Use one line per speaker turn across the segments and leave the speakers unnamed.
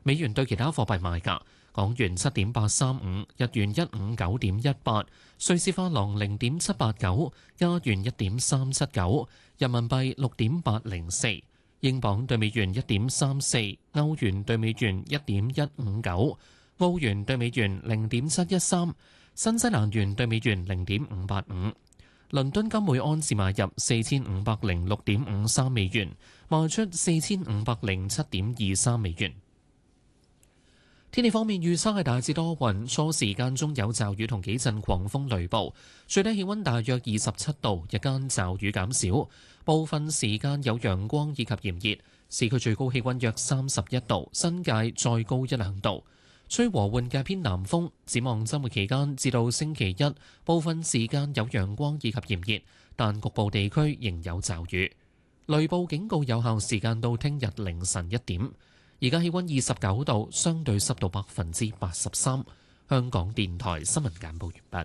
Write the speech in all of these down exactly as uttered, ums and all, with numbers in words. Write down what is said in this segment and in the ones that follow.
美元對其他貨幣賣價：港元七點八三五，日元一五九點一八，瑞士法郎零點七八九，加元一點三七九，人民幣六點八零四，英鎊對美元一點三四，歐元對美元一點一五九，澳元對美元零點七一三，新西蘭元對美元零點五八五。倫敦金每安士買入四千五百零六點五三美元，賣出四千五百零七點二三美元。天氣方面，預測係大致多雲，初時間中有驟雨同幾陣狂風雷暴，最低氣溫大約二十七度，日間驟雨減少，部分時間有陽光以及炎熱，市區最高氣溫約三十一度，新界再高一兩度。吹和緩嘅偏南風，展望週末期間至到星期一，部分時間有陽光以及炎熱，但局部地區仍有驟雨。雷暴警告有效時間到聽日凌晨一點。而家氣溫二十九度，相對濕度百分之八十三。香港電台新聞簡報完畢。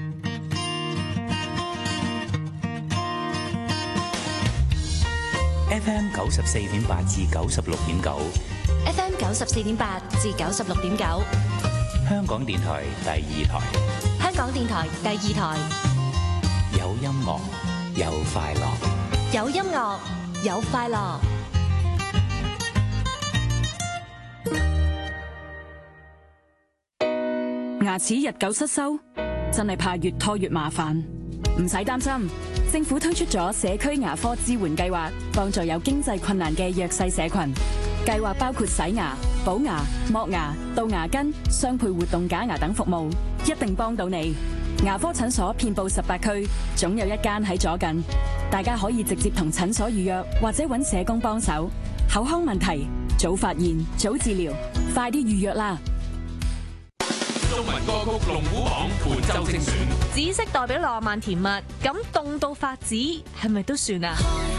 F M 九十四點八至九十六點九。
F M 九十四點八至九十六點九，
香港電台第二台。
香港電台第二台，
有音樂，有快樂，
有音樂，有快樂。
牙齒日久失修，真係怕越拖越麻煩。唔使擔心，政府推出咗社區牙科支援計劃，幫助有經濟困難嘅弱勢社群。計劃包括洗牙、補牙、剝牙、杜牙根、雙倍活動假牙等服務，一定幫到你。牙科診所遍佈十八區，總有一間喺左近。大家可以直接同診所預約，或者揾社工幫手。口腔問題，早發現，早治療，快啲預約啦！
中文歌曲龍虎榜伴奏精選，
紫色代表浪漫甜蜜，咁凍到發紫係咪都算啊？